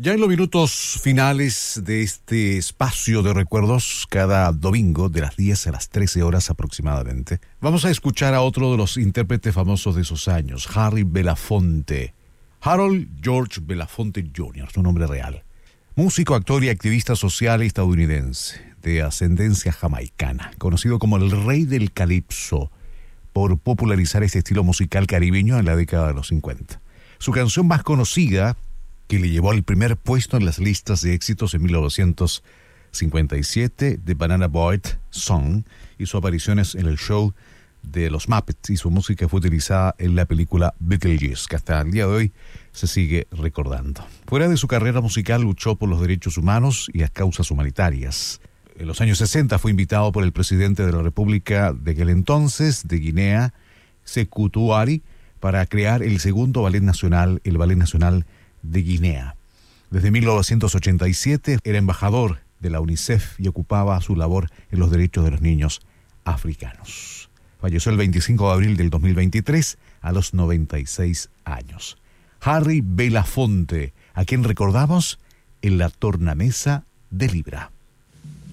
Ya en los minutos finales de este espacio de recuerdos, cada domingo de las 10 a las 13 horas aproximadamente, vamos a escuchar a otro de los intérpretes famosos de esos años, Harry Belafonte. Harold George Belafonte Jr., su nombre real. Músico, actor y activista social estadounidense, de ascendencia jamaicana, conocido como el rey del calipso, por popularizar este estilo musical caribeño en la década de los 50. Su canción más conocida, que le llevó al primer puesto en las listas de éxitos en 1957, The Banana Boat Song, hizo apariciones en el show de los Muppets y su música fue utilizada en la película Beetlejuice, que hasta el día de hoy se sigue recordando. Fuera de su carrera musical, luchó por los derechos humanos y las causas humanitarias. En los años 60 fue invitado por el presidente de la República de aquel entonces, de Guinea, Sékou Touré, para crear el segundo ballet nacional, el Ballet Nacional de Guinea. Desde 1987 era embajador de la UNICEF y ocupaba su labor en los derechos de los niños africanos. Falleció el 25 de abril del 2023 a los 96 años. Harry Belafonte, a quien recordamos en la tornamesa de Libra.